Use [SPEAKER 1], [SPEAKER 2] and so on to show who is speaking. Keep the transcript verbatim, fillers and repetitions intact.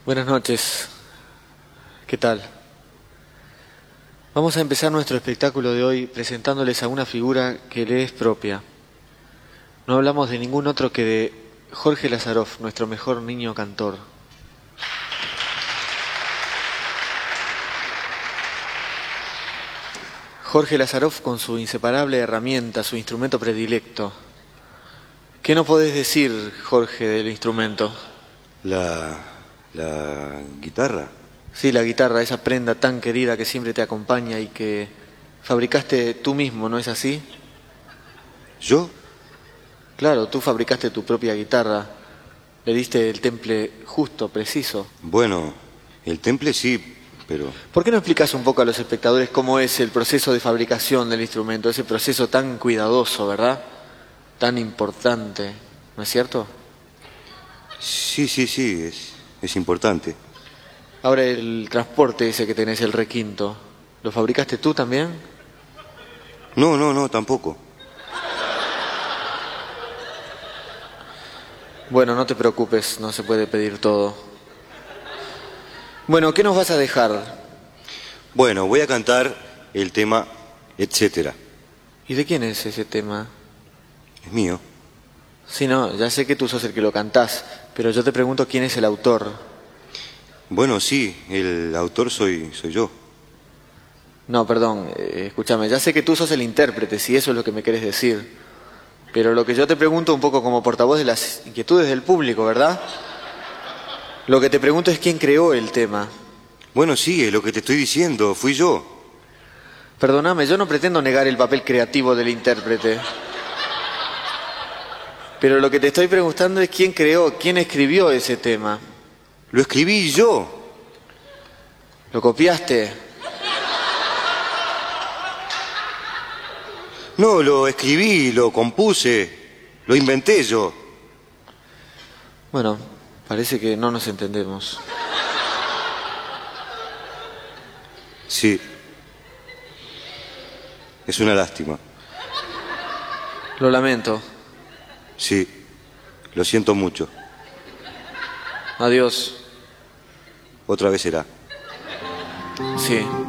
[SPEAKER 1] Buenas noches. ¿Qué tal? Vamos a empezar nuestro espectáculo de hoy presentándoles a una figura que le es propia. No hablamos de ningún otro que de Jorge Lazaroff, nuestro mejor niño cantor. Jorge Lazaroff con su inseparable herramienta, su instrumento predilecto. ¿Qué no podés decir, Jorge, del instrumento?
[SPEAKER 2] La... la guitarra.
[SPEAKER 1] Sí, la guitarra, esa prenda tan querida que siempre te acompaña y que fabricaste tú mismo, ¿no es así?
[SPEAKER 2] ¿Yo?
[SPEAKER 1] Claro, tú fabricaste tu propia guitarra. Le diste el temple justo, preciso.
[SPEAKER 2] Bueno, el temple sí, pero...
[SPEAKER 1] ¿Por qué no explicas un poco a los espectadores cómo es el proceso de fabricación del instrumento? Ese proceso tan cuidadoso, ¿verdad? Tan importante, ¿no es cierto?
[SPEAKER 2] Sí, sí, sí, es, es importante.
[SPEAKER 1] Ahora, el transporte ese que tenés, el requinto, ¿lo fabricaste tú también?
[SPEAKER 2] No, no, no, tampoco.
[SPEAKER 1] Bueno, no te preocupes, no se puede pedir todo. Bueno, ¿qué nos vas a dejar?
[SPEAKER 2] Bueno, voy a cantar el tema Etcétera.
[SPEAKER 1] ¿Y de quién es ese tema?
[SPEAKER 2] Es mío.
[SPEAKER 1] Sí, no, ya sé que tú sos el que lo cantás, pero yo te pregunto quién es el autor.
[SPEAKER 2] Bueno, sí, el autor soy, soy yo.
[SPEAKER 1] No, perdón, eh, escúchame, ya sé que tú sos el intérprete, si eso es lo que me querés decir. Pero lo que yo te pregunto un poco como portavoz de las inquietudes del público, ¿verdad? Lo que te pregunto es quién creó el tema.
[SPEAKER 2] Bueno, sí, es lo que te estoy diciendo, fui yo.
[SPEAKER 1] Perdóname, yo no pretendo negar el papel creativo del intérprete. Pero lo que te estoy preguntando es quién creó, quién escribió ese tema.
[SPEAKER 2] Lo escribí yo.
[SPEAKER 1] ¿Lo copiaste?
[SPEAKER 2] No, lo escribí, lo compuse, lo inventé yo.
[SPEAKER 1] Bueno, parece que no nos entendemos.
[SPEAKER 2] Sí. Es una lástima.
[SPEAKER 1] Lo lamento.
[SPEAKER 2] Sí, lo siento mucho.
[SPEAKER 1] Adiós.
[SPEAKER 2] Otra vez será.
[SPEAKER 1] Sí.